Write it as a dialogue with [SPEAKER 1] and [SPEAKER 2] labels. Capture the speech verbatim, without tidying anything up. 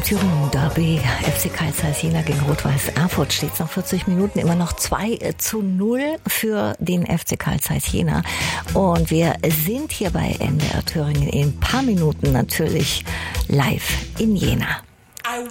[SPEAKER 1] Thüringen Derby, F C Carl Zeiss Jena gegen Rot-Weiß Erfurt, steht es nach vierzig Minuten immer noch zwei zu null für den F C Carl Zeiss Jena. Und wir sind hier bei N D R Thüringen in ein paar Minuten natürlich live in Jena.